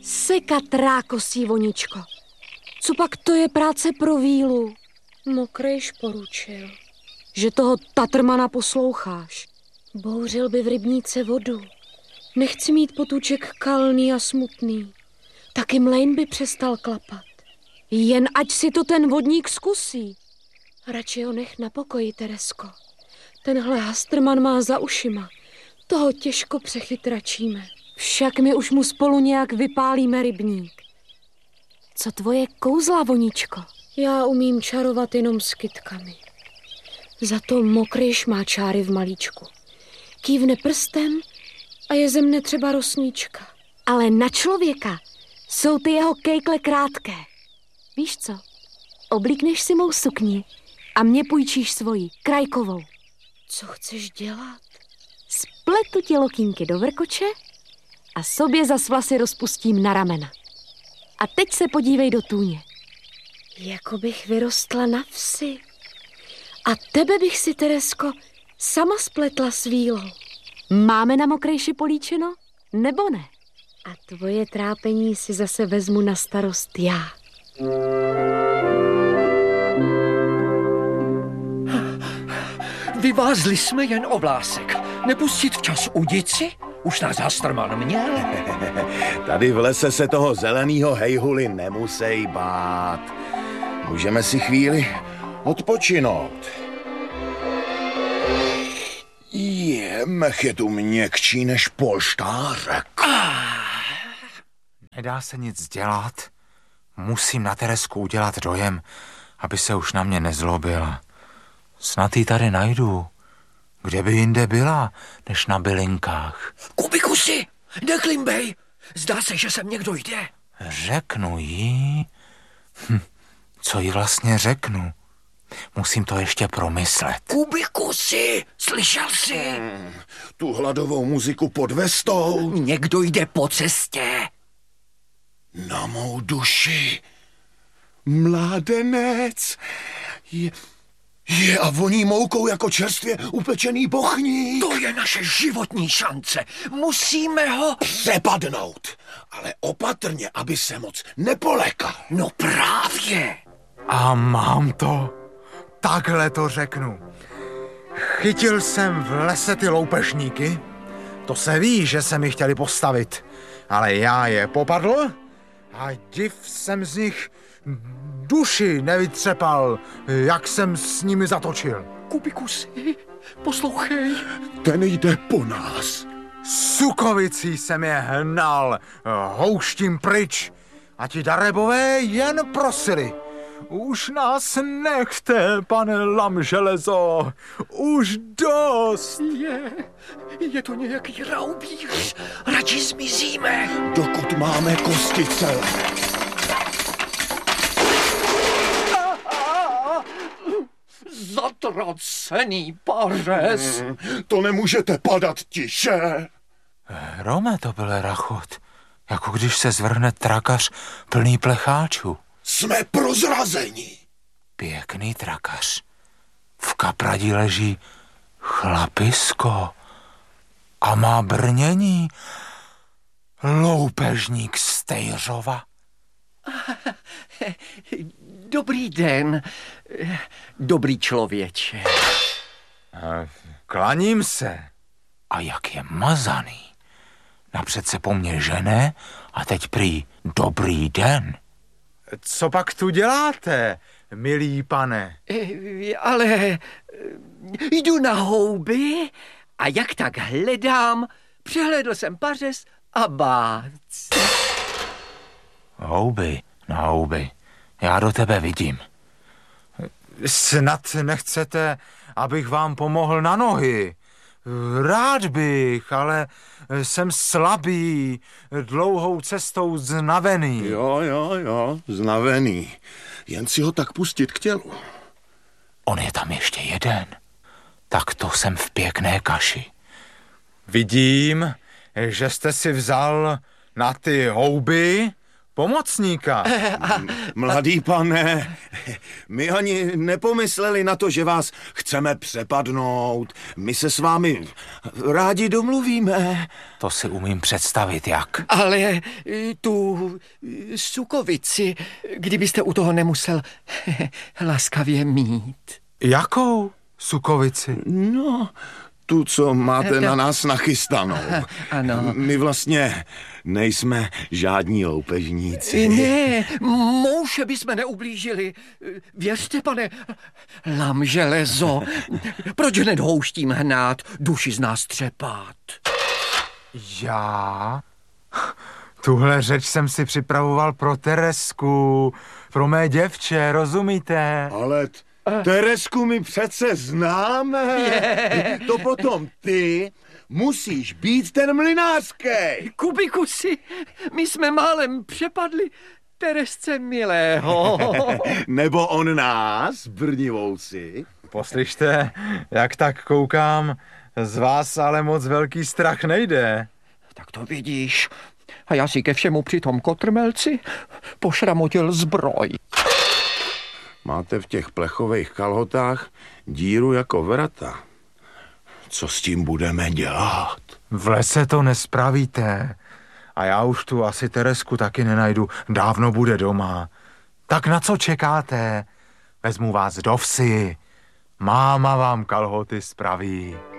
Sekat rákosí, voničko. Co pak to je práce pro vílu? Mokrejš poručil, že toho tatrmana posloucháš. Bouřil by v rybníce vodu. Nechci mít potůček kalný a smutný. Taky mlejn by přestal klapat. Jen ať si to ten vodník zkusí. Radši ho nech na pokoji, Teresko. Tenhle hastrman má za ušima. Toho těžko přechytračíme. Však my už mu spolu nějak vypálíme rybník. Co tvoje kouzla, voničko? Já umím čarovat jenom s kytkami. Za to Mokrejš má čáry v malíčku. Kývne prstem a je ze mne třeba rosnička. Ale na člověka jsou ty jeho kejkle krátké. Víš co? Oblíkneš si mou sukni a mě půjčíš svoji, krajkovou. Co chceš dělat? Spletu ti lokýnky do vrkoče a sobě zas vlasy rozpustím na ramena. A teď se podívej do tůně. Jako bych vyrostla na vsi. A tebe bych si, Teresko, sama spletla s vílou. Máme na Mokrejši políčeno, nebo ne? A tvoje trápení si zase vezmu na starost já. Vyvázli jsme jen o vlásek. Nepustit včas udici? Už nás hastrman měl. Tady v lese se toho zelenýho hejhuli nemusej bát. Můžeme si chvíli odpočinout. Mech je tu měkčí než polštářek. Nedá se nic dělat. Musím na Teresku udělat dojem, aby se už na mě nezlobila. Snad ji tady najdu. Kde by jinde byla, než na bylinkách? Kubikusi, neklimbej. Zdá se, že sem někdo jde. Řeknu jí? Co jí vlastně řeknu? Musím to ještě promyslet. Kubikusi, slyšel jsi? Tu hladovou muziku pod vestou. Někdo jde po cestě. Na mou duši. Mládenec. Je a voní moukou jako čerstvě upečený bochník. To je naše životní šance. Musíme ho přepadnout. Ale opatrně, aby se moc nepolekal. No právě. A mám to. Takhle to řeknu. Chytil jsem v lese ty loupežníky. To se ví, že se mi chtěli postavit. Ale já je popadl a div jsem z nich duši nevytřepal, jak jsem s nimi zatočil. Kubikusi, poslouchej. Ten jde po nás. Sukovicí jsem je hnal, houštím pryč. A ti darebové jen prosili. Už nás nechte, pane Lamželezo, už dost. Je to nějaký raubíř. Radši zmizíme. Dokud máme kosti celé. Zatracený pařez. To nemůžete padat tiše. Rome, to byl rachot. Jako když se zvrhne trakař plný plecháčů. Jsme prozrazeni. Pěkný trakař. V kapradí leží chlapisko a má brnění. Loupežník z Tejřova. Dobrý den, dobrý člověče. Klaním se. A jak je mazaný. Napřed se po mně žene a teď prý dobrý den. Co pak tu děláte, milý pane? Ale jdu na houby a jak tak hledám, přehlédl jsem pařez a bác. Houby, na houby. Já do tebe vidím. Snad nechcete, abych vám pomohl na nohy. Rád bych, ale jsem slabý, dlouhou cestou znavený. Jo, znavený. Jen si ho tak pustit k tělu. On je tam ještě jeden. Tak to jsem v pěkné kaši. Vidím, že jste si vzal na ty houby pomocníka. Mladý pane, my ani nepomysleli na to, že vás chceme přepadnout. My se s vámi rádi domluvíme. To si umím představit, jak. Ale tu sukovici, kdybyste u toho nemusel laskavě mít. Jakou sukovici? No, tu, co máte na nás nachystanou. Ano. My vlastně nejsme žádní loupežníci. Ne, mouše bychom neublížili. Věřte, pane, lam železo. Proč hned houštím hnát, duši z nás třepát? Já? Tuhle řeč jsem si připravoval pro Teresku, pro mé děvče, rozumíte? Ale Teresku my přece známe. To potom ty musíš být ten mlynářský. Kubikusi, my jsme málem přepadli Teresce milého. Nebo on nás, brnivouci. Poslyšte, jak tak koukám, z vás ale moc velký strach nejde. Tak to vidíš. A já si ke všemu při tom kotrmelci pošramotil zbroj. Máte v těch plechových kalhotách díru jako vrata. Co s tím budeme dělat? V lese to nespravíte. A já už tu asi Teresku taky nenajdu. Dávno bude doma. Tak na co čekáte? Vezmu vás do vsi. Máma vám kalhoty spraví.